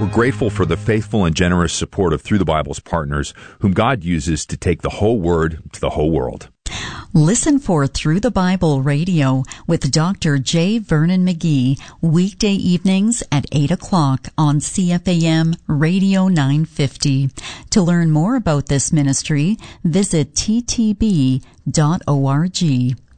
We're grateful for the faithful and generous support of Through the Bible's partners, whom God uses to take the whole Word to the whole world. Listen for Through the Bible Radio with Dr. J. Vernon McGee, weekday evenings at 8 o'clock on CFAM Radio 950. To learn more about this ministry, visit ttb.org.